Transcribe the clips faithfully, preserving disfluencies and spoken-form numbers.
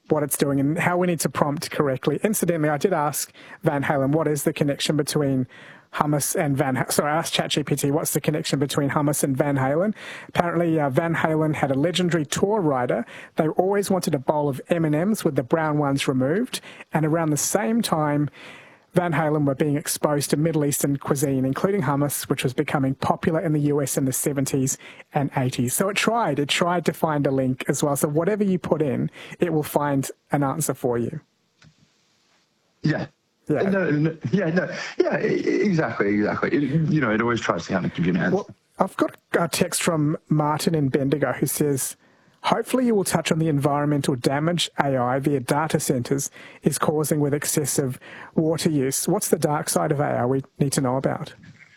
what it's doing and how we need to prompt correctly. Incidentally, I did ask Van Halen, what is the connection between hummus and Van... Sorry, I asked ChatGPT, what's the connection between hummus and Van Halen? Apparently, uh, Van Halen had a legendary tour rider. They always wanted a bowl of M and M's with the brown ones removed. And around the same time, Van Halen were being exposed to Middle Eastern cuisine, including hummus, which was becoming popular in the U S in the seventies and eighties. So it tried. It tried to find a link as well. So whatever you put in, it will find an answer for you. Yeah. Yeah. No, no, yeah, no, yeah, exactly, exactly. It, you know, it always tries to kind of give you an answer. Well, I've got a text from Martin in Bendigo who says, hopefully you will touch on the environmental damage A I via data centres is causing with excessive water use. What's the dark side of A I we need to know about?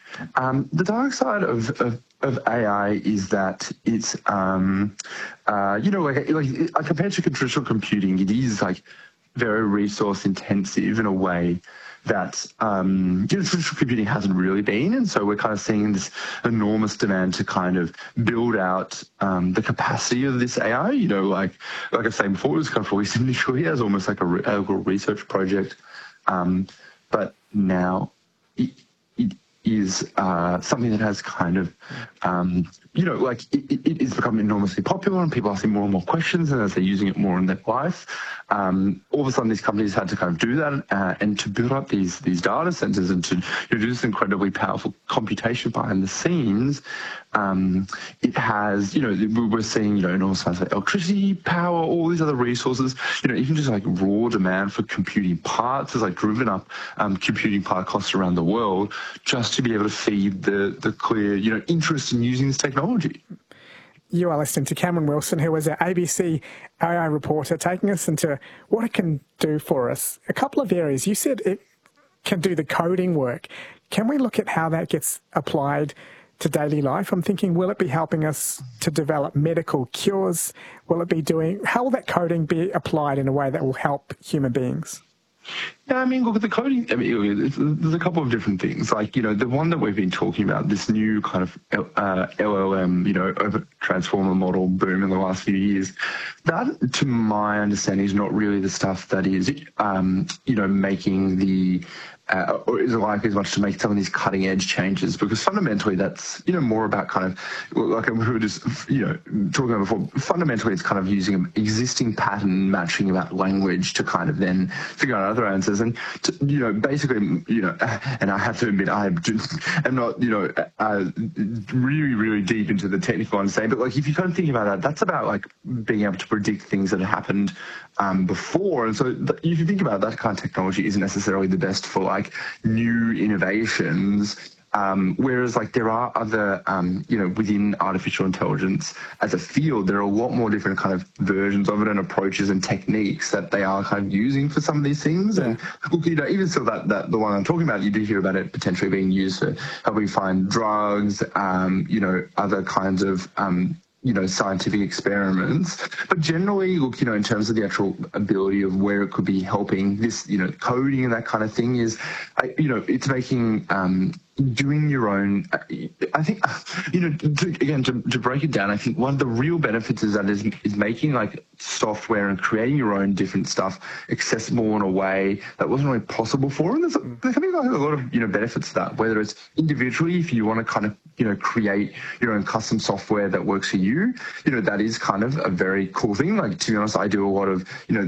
Um, the dark side of, of, of A I is that it's, um, uh, you know, like, like compared to traditional computing, it is like very resource intensive in a way that um, you know, traditional computing hasn't really been. And so we're kind of seeing this enormous demand to kind of build out um, the capacity of this A I. You know, like like I said before, it was kind of released initially as almost like a, re- a research project. Um, but now it, it is uh, something that has kind of, um, you know, like it, it is becoming enormously popular and people are asking more and more questions, and as they're using it more in their life, um, all of a sudden these companies had to kind of do that uh, and to build up these these data centers and to you know, do this incredibly powerful computation behind the scenes. Um, it has, you know, we're seeing, you know, enormous amounts of electricity, power, all these other resources, you know, even just like raw demand for computing parts has like driven up um, computing part costs around the world just to be able to feed the, the clear, you know, interest in using this technology. You are listening to Cameron Wilson, who is our A B C A I reporter, taking us into what it can do for us. A couple of areas. You said it can do the coding work. Can we look at how that gets applied to daily life? I'm thinking, will it be helping us to develop medical cures? Will it be doing, how will that coding be applied in a way that will help human beings? Yeah, I mean, look at the coding. I mean, there's a couple of different things. Like, you know, the one that we've been talking about, this new kind of uh, L L M, you know, over transformer model boom in the last few years, that, to my understanding, is not really the stuff that is, um, you know, making the Uh, or is it likely as much to make some of these cutting edge changes? Because fundamentally that's, you know, more about kind of, like we were just, you know, talking about before, fundamentally it's kind of using an existing pattern matching about language to kind of then figure out other answers. And, to, you know, basically, you know, and I have to admit, I am not, you know, uh, really, really deep into the technical understanding, but like if you kind of think about that, that's about like being able to predict things that have happened um, before. And so th- if you think about it, that kind of technology isn't necessarily the best for like, like new innovations, um, whereas like there are other, um, you know, within artificial intelligence as a field, there are a lot more different kind of versions of it and approaches and techniques that they are kind of using for some of these things. And look, you know, even still that, that the one I'm talking about, you do hear about it potentially being used for helping find drugs, um, you know, other kinds of, um, you know, scientific experiments. But generally, look, you know, in terms of the actual ability of where it could be helping, this, you know, coding and that kind of thing is, you know, it's making, um, doing your own, I think, you know, to, again, to, to break it down, I think one of the real benefits is that is, is making like software and creating your own different stuff accessible in a way that wasn't really possible for. And there's, a, there's I think, like a lot of, you know, benefits to that, whether it's individually, if you want to kind of, you know, create your own custom software that works for you, you know, that is kind of a very cool thing. Like, to be honest, I do a lot of, you know,